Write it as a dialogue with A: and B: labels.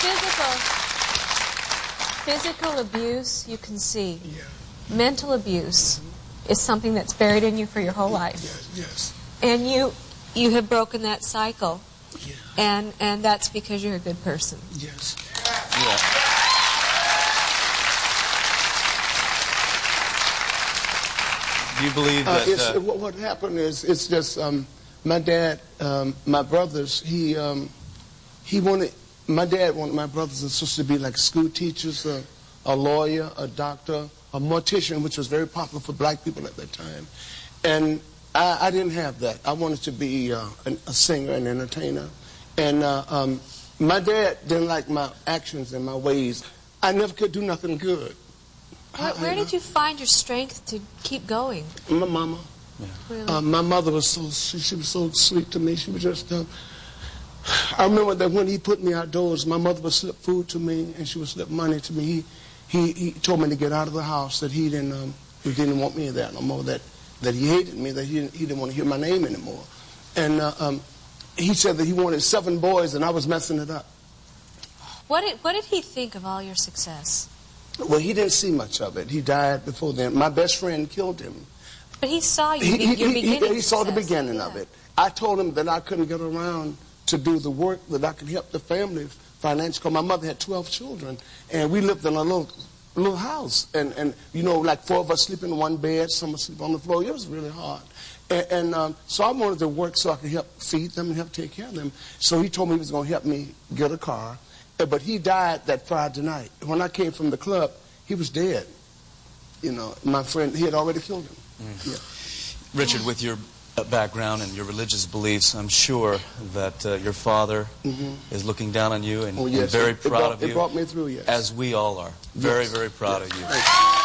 A: Physical abuse, you can see.
B: Yeah.
A: Mental abuse is something that's buried in you for your whole life.
B: Yes.
A: And you have broken that cycle.
B: Yeah.
A: And that's because you're a good person.
B: Yes.
C: Yeah. Do you believe that...
B: what happened is, it's just my dad, my brothers, my dad wanted my brothers and sisters to be like school teachers, a lawyer, a doctor, a mortician, which was very popular for black people at that time. And I didn't have that. I wanted to be a singer and entertainer. And my dad didn't like my actions and my ways. I never could do nothing good.
A: Where did you find your strength to keep going?
B: My mama.
C: Yeah.
A: Really?
B: My mother was she was so sweet to me. She was just... I remember that when he put me outdoors, my mother would slip food to me and she would slip money to me. He told me to get out of the house, that he didn't want me there no more, that he hated me, that he didn't want to hear my name anymore. And he said that he wanted 7 boys and I was messing it up.
A: What did he think of all your success?
B: Well, he didn't see much of it. He died before then. My best friend killed him.
A: But he saw your beginning.
B: He saw the
A: success.
B: beginning of it. I told him that I couldn't get around to do the work, that I could help the family financially. My mother had 12 children, and we lived in a little house. And you know, like 4 of us sleep in one bed, some would sleep on the floor. It was really hard. And so I wanted to work so I could help feed them and help take care of them. So he told me he was going to help me get a car. But he died that Friday night. When I came from the club, he was dead. You know, my friend, he had already killed him. Yeah.
C: Richard, with your background and your religious beliefs, I'm sure that your father is looking down on you and, and very proud of you.
B: It brought me through, yes.
C: As we all are. Very, very proud of you.
B: Thank you.